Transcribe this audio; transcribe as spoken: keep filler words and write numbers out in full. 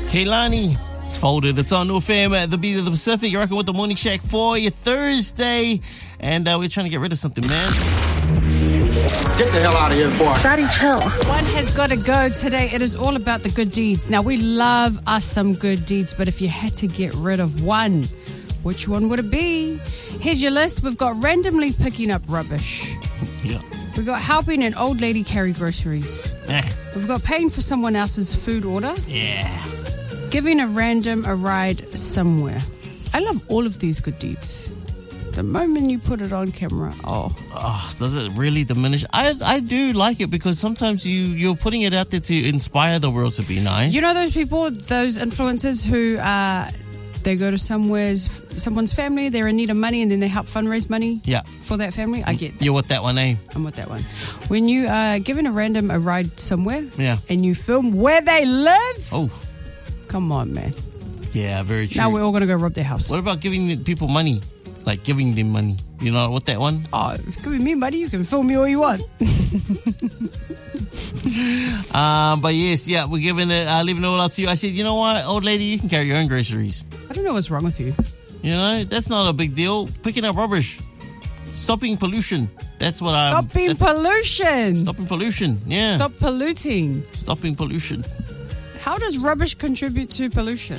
Kehlani. It's folded. It's on New F M at the beat of the Pacific. You're rocking with the Morning Shack for your Thursday. And uh, we're trying to get rid of something, man. Get the hell out of here, boy. Daddy, chill. One has got to go today. It is all about the good deeds. Now, we love us some good deeds, but if you had to get rid of one, which one would it be? Here's your list. We've got randomly picking up rubbish. Yeah. We've got helping an old lady carry groceries. Eh. We've got paying for someone else's food order. Yeah. Giving a random a ride somewhere. I love all of these good deeds. The moment you put it on camera, oh. Oh, does it really diminish? I I do like it because sometimes you, you're putting it out there to inspire the world to be nice. You know those people, those influencers who uh, they go to somewhere's someone's family, they're in need of money, and then they help fundraise money Yeah. for that family? I get that. You're with that one, eh? I'm with that one. When you are giving a random a ride somewhere Yeah. and you film where they live, Oh, come on, man. yeah, very true. Now we're all going to go rob their house. What about giving the people money? Like giving them money. You know what that one? Oh, it's giving me money. You can film me all you want. Um, but yes, yeah, we're giving it, uh, leaving it all up to you. I said, you know what, old lady, you can carry your own groceries. I don't know what's wrong with you. You know, that's not a big deal. Picking up rubbish. Stopping pollution. That's what I'm... Stopping that's, pollution. Stopping pollution, yeah. Stop polluting. Stopping pollution. How does rubbish contribute to pollution?